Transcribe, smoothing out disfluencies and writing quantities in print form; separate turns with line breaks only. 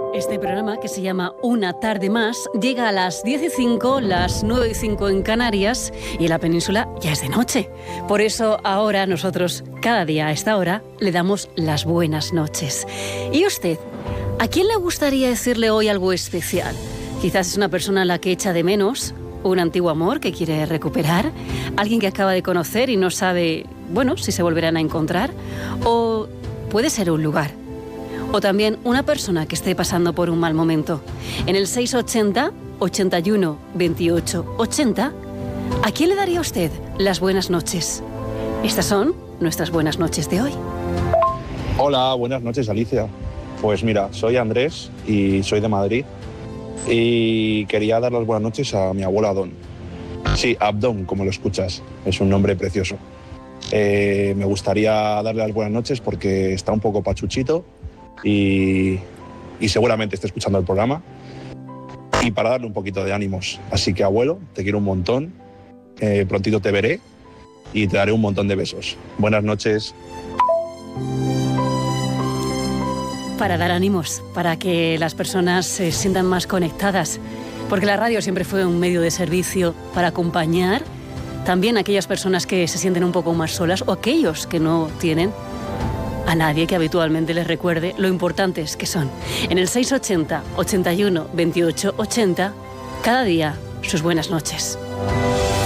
Este programa, que se llama Una tarde más, llega a las 10:05, las 9:05 en Canarias, y en la península ya es de noche. Por eso ahora nosotros, cada día a esta hora, le damos las buenas noches. ¿Y usted? ¿A quién le gustaría decirle hoy algo especial? Quizás es una persona a la que echa de menos, un antiguo amor que quiere recuperar, alguien que acaba de conocer y no sabe, si se volverán a encontrar, o puede ser un lugar. O también una persona que esté pasando por un mal momento. En el 680 81 28 80, ¿a quién le daría usted las buenas noches? Estas son nuestras buenas noches de hoy.
Hola, buenas noches, Alicia. Pues mira, soy Andrés y soy de Madrid. Y quería dar las buenas noches a mi abuelo Adón. Sí, Abdón, como lo escuchas. Es un nombre precioso. Me gustaría darle las buenas noches porque está un poco pachuchito y seguramente esté escuchando el programa, y para darle un poquito de ánimos. Así que, abuelo, te quiero un montón, prontito te veré y te daré un montón de besos. Buenas noches.
Para dar ánimos, para que las personas se sientan más conectadas, porque la radio siempre fue un medio de servicio para acompañar también a aquellas personas que se sienten un poco más solas, o aquellos que no tienen a nadie que habitualmente les recuerde lo importantes que son. En el 680 81 28 80, cada día sus buenas noches.